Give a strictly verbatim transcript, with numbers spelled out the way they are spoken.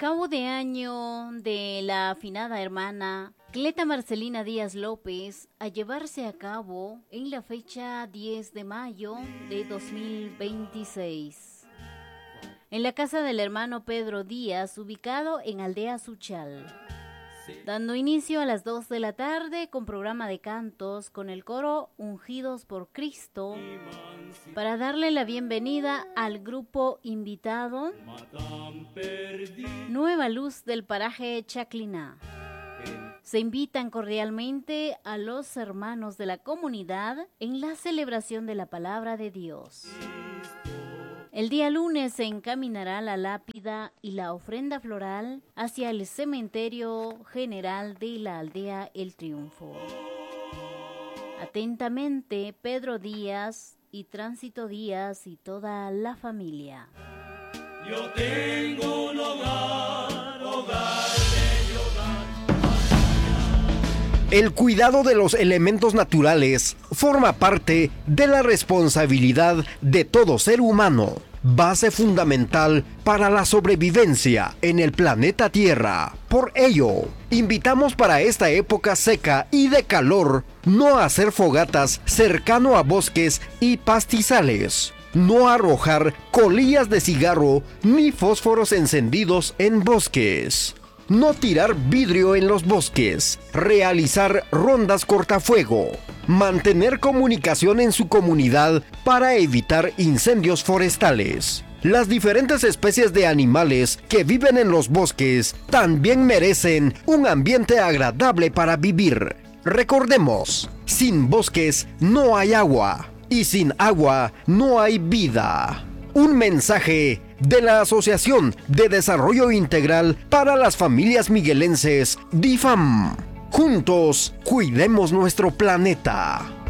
Cabo de año de la afinada hermana Cleta Marcelina Díaz López a llevarse a cabo en la fecha diez de mayo de dos mil veintiséis. En la casa del hermano Pedro Díaz, ubicado en Aldea Suchal. Dando inicio a las dos de la tarde con programa de cantos con el coro Ungidos por Cristo para darle la bienvenida al grupo invitado Nueva Luz del paraje Chacliná. Se invitan cordialmente a los hermanos de la comunidad en la celebración de la palabra de Dios. El día lunes se encaminará la lápida y la ofrenda floral hacia el cementerio general de la aldea El Triunfo. Atentamente, Pedro Díaz y Tránsito Díaz y toda la familia. Yo tengo un hogar, hogar de hogar. El cuidado de los elementos naturales forma parte de la responsabilidad de todo ser humano, base fundamental para la sobrevivencia en el planeta Tierra. Por ello, invitamos para esta época seca y de calor no a hacer fogatas cercano a bosques y pastizales, no arrojar colillas de cigarro ni fósforos encendidos en bosques, no tirar vidrio en los bosques, realizar rondas cortafuego, mantener comunicación en su comunidad para evitar incendios forestales. Las diferentes especies de animales que viven en los bosques también merecen un ambiente agradable para vivir. Recordemos, sin bosques no hay agua y sin agua no hay vida. Un mensaje de la Asociación de Desarrollo Integral para las Familias Miguelenses, DIFAM. Juntos, cuidemos nuestro planeta.